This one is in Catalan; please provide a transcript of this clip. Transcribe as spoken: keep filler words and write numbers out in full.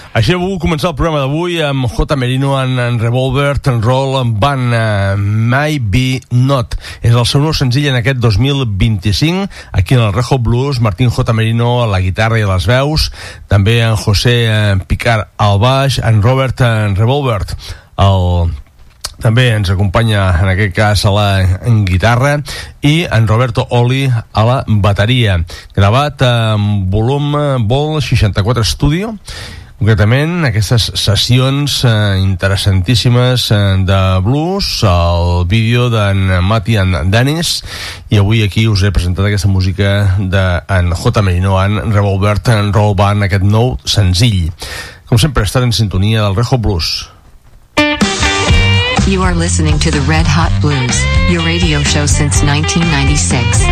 Així heu començat el programa d'avui amb J. Merino en, en Revolver, en Roll, en Van uh, May Be Not. És el seu nou senzill en aquest dos mil vint-i-cinc. Aquí en el Red Hot Blues, Martín J. Merino a la guitarra i a les veus, també en José uh, Picard al baix, en Robert en Revolver el... també ens acompanya en aquest cas a la en guitarra, i en Roberto Oli a la bateria, gravat en volum Vol seixanta-quatre Studio, concretament aquestes sessions eh, interessantíssimes eh, de blues, el vídeo d'en Mati and Dennis, i avui aquí us he presentat aquesta música d'en J. Merino en Revolver en Roll Band, aquest nou senzill. Com sempre, estar en sintonia del Red Hot Blues. You are listening to the Red Hot Blues, your radio show since nineteen ninety-six.